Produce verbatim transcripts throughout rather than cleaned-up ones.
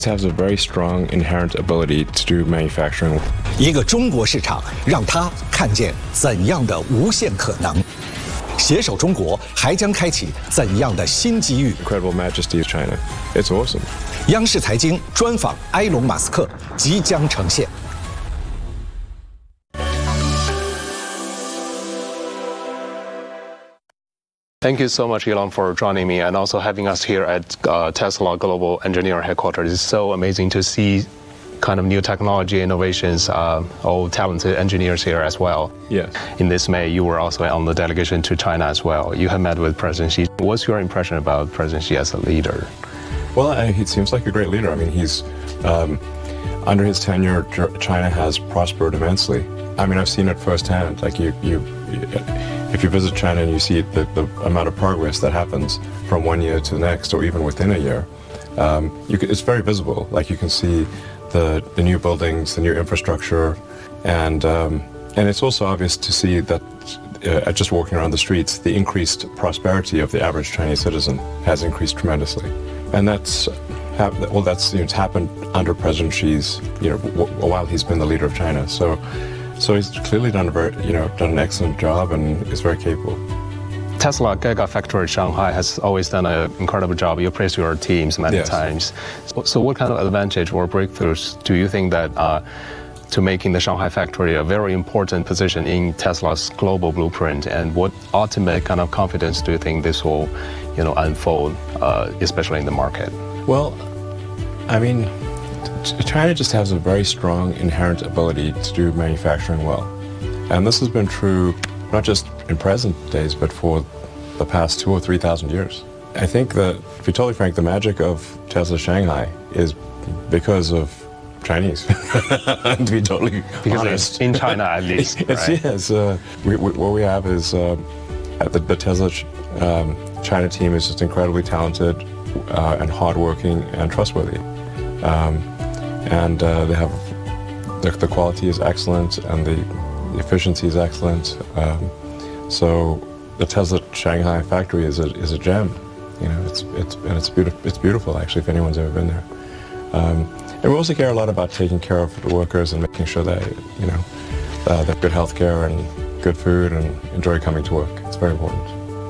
has a very strong inherent ability to do manufacturing. 一个中国市场让他看见怎样的无限可能？携手中国还将开启怎样的新机遇 Incredible majesty of China. It's awesome. 央视财经专访埃隆·马斯克即将呈现。 Thank you so much, Elon, for joining me and also having us here at uh, Tesla Global Engineering Headquarters. It's so amazing to see kind of new technology innovations, uh, all talented engineers here as well. Yes. In this May, you were also on the delegation to China as well. You have met with President Xi. What's your impression about President Xi as a leader? Well, I, he seems like a great leader. I mean, he's um, under his tenure, China has prospered immensely. I mean, I've seen it firsthand. Like you, you, if you visit China and you see the, the amount of progress that happens from one year to the next, or even within a year, um, you can, it's very visible. Like you can see the the new buildings, the new infrastructure, and um, and it's also obvious to see that uh, just walking around the streets, the increased prosperity of the average Chinese citizen has increased tremendously, and that's. Well, that's you know, it's happened under President Xi's, you know, w while he's been the leader of China. So, so he's clearly done a very, you know, done an excellent job and is very capable. Tesla Gigafactory Shanghai has always done an incredible job. You praised your teams many yes. times. So, so, what kind of advantage or breakthroughs do you think that uh, to making the Shanghai factory a very important position in Tesla's global blueprint, and what ultimate kind of confidence do you think this will, you know, unfold, uh, especially in the market? Well, I mean, China just has a very strong inherent ability to do manufacturing well. And this has been true not just in present days, but for the past two or three thousand years. I think that, to be totally frank, the magic of Tesla Shanghai is because of Chinese, to be totally because honest. It's in China, at least, it's, right? Yes. Uh, we, we, what we have is uh, the, the Tesla um, China team is just incredibly talented, Uh, and hardworking and trustworthy, um, and uh, they have the, the quality is excellent and the efficiency is excellent. Um, so the Tesla Shanghai factory is a is a gem. You know, it's it's and it's beautiful. It's beautiful actually. If anyone's ever been there, um, and we also care a lot about taking care of the workers and making sure that you know uh, they have good health care and good food and enjoy coming to work. It's very important.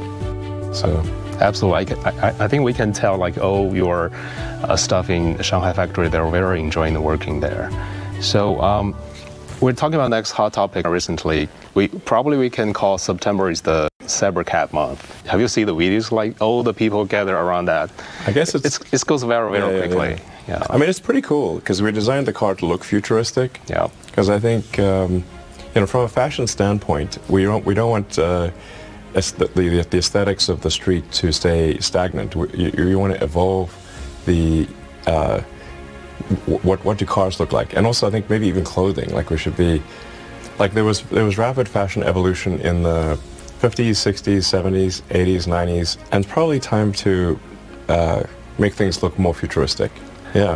So. Absolutely. I, I, I think we can tell, like, oh, your uh, stuff in the Shanghai factory, they're very enjoying working there. So um, we're talking about next hot topic recently. We probably we can call September is the Cybercab month. Have you seen the videos, like all the people gather around that? I guess it's, it's it goes very, very yeah, quickly. Yeah. Yeah. I mean, it's pretty cool because we designed the car to look futuristic. Yeah. Because I think, um, you know, from a fashion standpoint, we don't we don't want. Uh, The, the, the aesthetics of the street to stay stagnant. You, you want to evolve the uh, what what do cars look like, and also I think maybe even clothing. Like we should be like there was there was rapid fashion evolution in the fifties, sixties, seventies, eighties, nineties, and it's probably time to uh, make things look more futuristic. Yeah.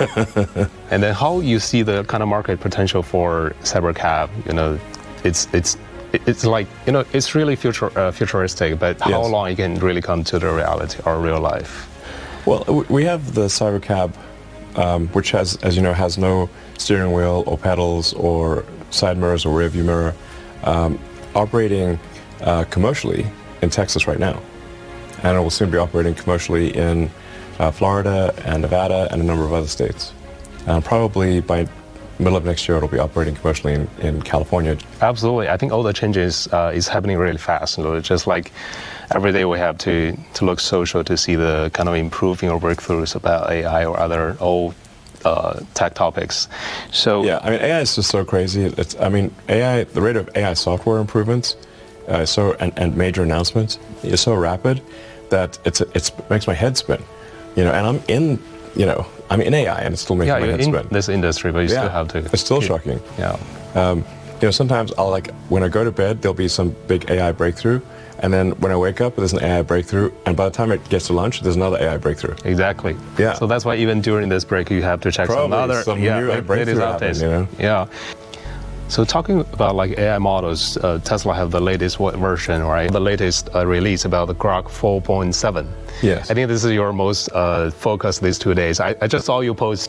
And then how you see the kind of market potential for Cybercab? You know, it's it's. It's like, you know, it's really future, uh, futuristic, but how yes. long it can really come to the reality or real life? Well, we have the Cybercab, um, which has, as you know, has no steering wheel or pedals or side mirrors or rear view mirror, um, operating uh, commercially in Texas right now. And it will soon be operating commercially in uh, Florida and Nevada and a number of other states. Uh, probably by middle of next year, it'll be operating commercially in, in California. Absolutely. I think all the changes uh, is happening really fast. You know, just like every day we have to, to look social to see the kind of improving or breakthroughs about A I or other old uh, tech topics. So yeah, I mean, A I is just so crazy. It's, I mean, A I, the rate of A I software improvements, uh, so and, and major announcements is so rapid that it's it's makes my head spin. You know, and I'm in. You know, I'm in A I and it's still making yeah, my you're head in spin. this industry, but you yeah, still have to. It's still keep, shocking. Yeah. Um, you know, sometimes I'll like when I go to bed, there'll be some big A I breakthrough, and then when I wake up, there's an A I breakthrough, and by the time it gets to lunch, there's another A I breakthrough. Exactly. Yeah. So that's why even during this break, you have to check Probably some other some yeah, new breakthrough updates. Happen, you know? Yeah. So talking about like A I models, uh, Tesla have the latest version, right? The latest uh, release about the Grok four point seven. Yes. I think this is your most uh, focus these two days. I, I just saw you post